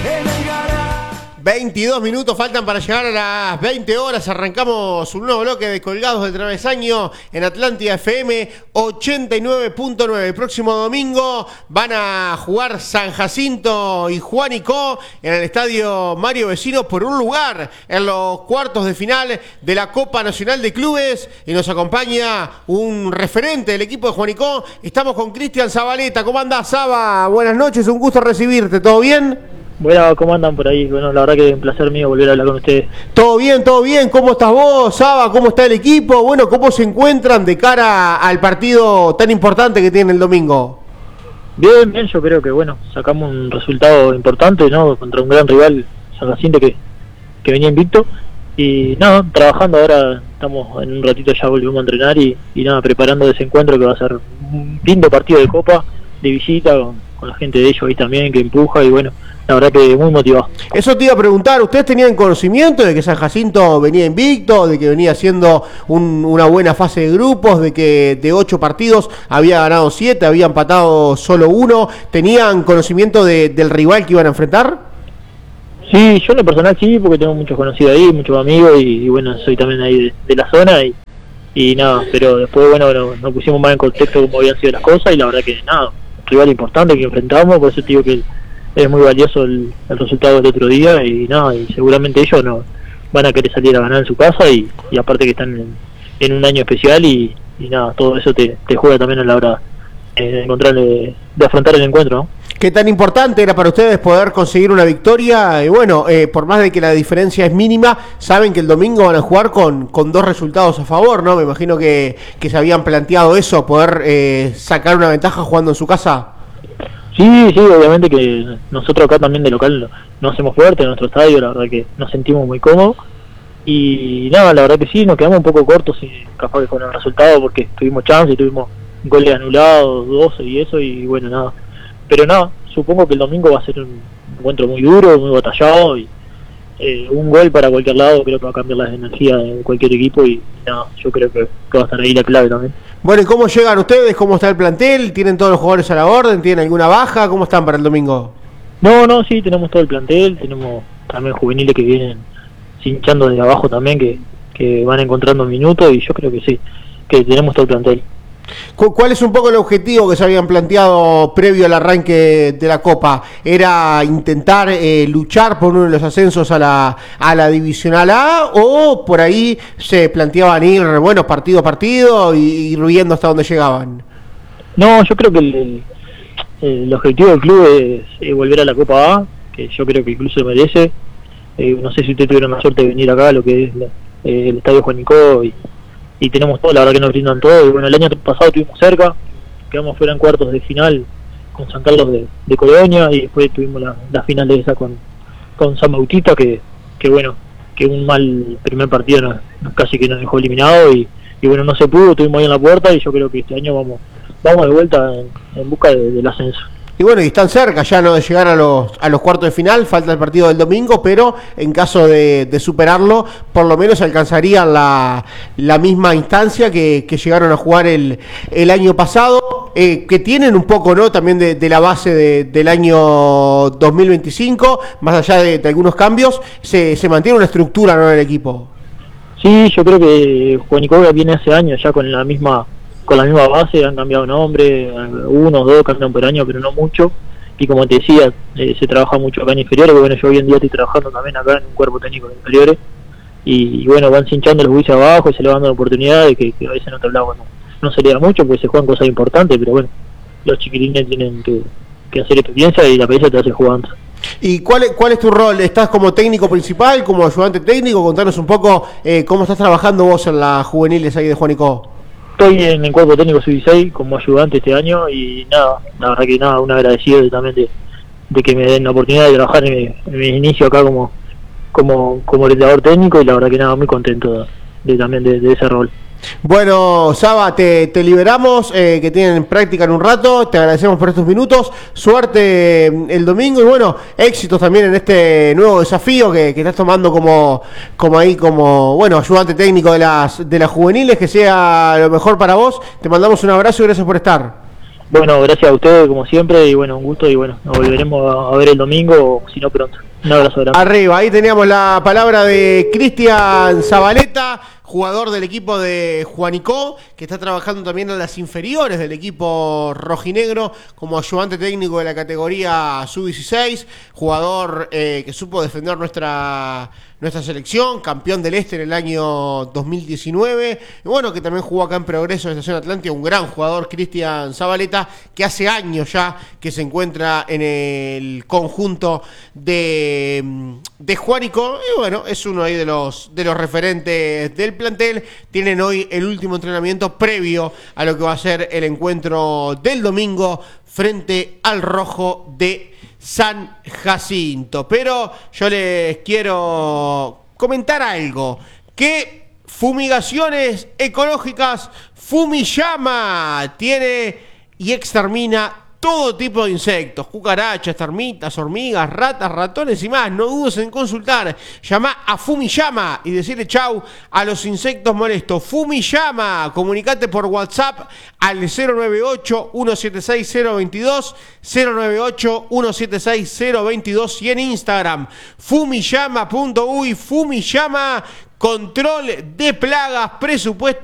22 minutos faltan para llegar a las 20 horas. Arrancamos un nuevo bloque de Colgados del Travesaño en Atlántida FM 89.9. El próximo domingo van a jugar San Jacinto y Juanico en el estadio Mario Vecino por un lugar en los cuartos de final de la Copa Nacional de Clubes. Y nos acompaña un referente del equipo de Juanico. Estamos con Cristian Zabaleta. ¿Cómo andás, Zaba? Buenas noches, un gusto recibirte. ¿Todo bien? Bueno, ¿cómo andan por ahí? Bueno, la verdad que es un placer mío volver a hablar con ustedes. Todo bien, todo bien. ¿Cómo estás vos, Saba? ¿Cómo está el equipo? Bueno, ¿cómo se encuentran de cara al partido tan importante que tiene el domingo? Bien, bien, yo creo que, bueno, sacamos un resultado importante, ¿no? Contra un gran rival, San Jacinto, que venía invicto. Y nada, trabajando ahora, estamos en un ratito ya volvemos a entrenar y nada, preparando ese encuentro que va a ser un lindo partido de Copa, de visita, con la gente de ellos ahí también, que empuja y bueno, la verdad que muy motivado. Eso te iba a preguntar, ¿ustedes tenían conocimiento de que San Jacinto venía invicto, de que venía haciendo una buena fase de grupos, de que de 8 partidos había ganado 7, había empatado solo 1? ¿Tenían conocimiento del rival que iban a enfrentar? Sí, yo en lo personal sí, porque tengo muchos conocidos ahí, muchos amigos y bueno, soy también ahí de la zona y nada, pero después bueno, nos pusimos más en contexto cómo habían sido las cosas y la verdad que nada, un rival importante que enfrentamos, por eso te digo que es muy valioso el resultado del otro día y nada, y seguramente ellos no van a querer salir a ganar en su casa y aparte que están en un año especial y nada, todo eso te juega también a la hora de afrontar el encuentro, ¿no? ¿Qué tan importante era para ustedes poder conseguir una victoria? Y bueno, por más de que la diferencia es mínima, saben que el domingo van a jugar con 2 resultados a favor, ¿no? Me imagino que se habían planteado eso, poder sacar una ventaja jugando en su casa. Sí, obviamente que nosotros acá también de local nos hacemos fuerte en nuestro estadio, la verdad que nos sentimos muy cómodos y nada, la verdad que sí, nos quedamos un poco cortos y capaz que con el resultado porque tuvimos chance y tuvimos goles anulados, 12 y eso y bueno, nada, pero nada, supongo que el domingo va a ser un encuentro muy duro, muy batallado y un gol para cualquier lado creo que va a cambiar las energías de cualquier equipo y nada, yo creo que va a estar ahí la clave también. Bueno, ¿y cómo llegan ustedes? ¿Cómo está el plantel? ¿Tienen todos los jugadores a la orden? ¿Tienen alguna baja? ¿Cómo están para el domingo? No, sí, tenemos todo el plantel, tenemos también juveniles que vienen hinchando desde abajo también, que van encontrando minutos y yo creo que sí, que tenemos todo el plantel. ¿Cuál es un poco el objetivo que se habían planteado previo al arranque de la Copa? ¿Era intentar luchar por uno de los ascensos a la Divisional A o por ahí se planteaban ir, bueno, partido a partido y ir viendo hasta dónde llegaban? No, yo creo que el objetivo del club es volver a la Copa A, que yo creo que incluso merece. No sé si ustedes tuvieron la suerte de venir acá a lo que es el Estadio Juanico y tenemos todo, la verdad que nos brindan todo y bueno, el año pasado estuvimos cerca, quedamos fuera en cuartos de final con San Carlos de Colonia y después tuvimos la final de esa con San Bautista que bueno, que un mal primer partido casi que nos dejó eliminado y bueno, no se pudo, estuvimos ahí en la puerta y yo creo que este año vamos de vuelta en busca del ascenso. Y bueno, y están cerca ya, ¿no?, de llegar a los cuartos de final, falta el partido del domingo, pero en caso de superarlo, por lo menos alcanzarían la misma instancia que llegaron a jugar el año pasado, que tienen un poco, ¿no?, también de la base del año 2025, más allá de algunos cambios, se mantiene una estructura, ¿no?, en el equipo. Sí, yo creo que Juanico viene hace años ya con la misma base, han cambiado nombre, 1 o 2 cambian por año, pero no mucho, y como te decía, se trabaja mucho acá en inferiores, que bueno, yo hoy en día estoy trabajando también acá en un cuerpo técnico de inferiores, y bueno, van hinchando los buses abajo y se le van dando oportunidades que a veces en otro lado no se le da mucho, porque se juegan cosas importantes, pero bueno, los chiquilines tienen que hacer experiencia y la experiencia te hace jugando. ¿Y cuál es tu rol? ¿Estás como técnico principal, como ayudante técnico? Contanos un poco cómo estás trabajando vos en las juveniles ahí de Juanico. Estoy en el cuerpo técnico sub-16 como ayudante este año y nada, la verdad que nada, un agradecido también de que me den la oportunidad de trabajar en mi inicio acá como orientador técnico y la verdad que nada, muy contento también de ese rol. Bueno, Saba, te liberamos, que tienen práctica en un rato, te agradecemos por estos minutos, suerte el domingo y bueno, éxitos también en este nuevo desafío que estás tomando como bueno, ayudante técnico de las juveniles, que sea lo mejor para vos, te mandamos un abrazo y gracias por estar. Bueno, gracias a ustedes como siempre y bueno, un gusto y bueno, nos volveremos a ver el domingo, si no pronto. Un abrazo grande. Arriba, ahí teníamos la palabra de Cristian Zabaleta, jugador del equipo de Juanico, que está trabajando también en las inferiores del equipo rojinegro como ayudante técnico de la categoría sub-16, jugador que supo defender nuestra selección, campeón del Este en el año 2019, y bueno, que también jugó acá en Progreso de Estación Atlántida, un gran jugador, Cristian Zabaleta, que hace años ya que se encuentra en el conjunto de Juanico, y bueno, es uno ahí de los referentes del plantel. Tienen hoy el último entrenamiento previo a lo que va a ser el encuentro del domingo frente al Rojo de San Jacinto. Pero yo les quiero comentar algo, que Fumigaciones Ecológicas Fumiyama tiene y extermina todo tipo de insectos, cucarachas, termitas, hormigas, ratas, ratones y más. No dudes en consultar. Llama a Fumiyama y decirle chau a los insectos molestos. Fumiyama, comunicate por WhatsApp al 098-176-022, 098-176-022 y en Instagram, fumiyama.uy, Fumiyama, control de plagas, presupuesto